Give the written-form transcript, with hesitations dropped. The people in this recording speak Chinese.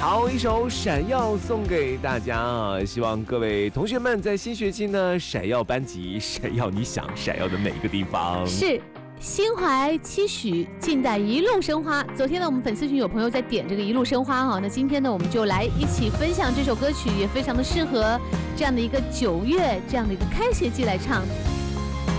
好，一首《闪耀》送给大家啊！希望各位同学们在新学期呢，闪耀班级，闪耀你想闪耀的每一个地方。 是。心怀期许，静待一路生花。昨天呢，我们粉丝群有朋友在点这个一路生花哈，那今天呢，我们就来一起分享这首歌曲，也非常的适合这样的一个9月这样的一个开学季来唱。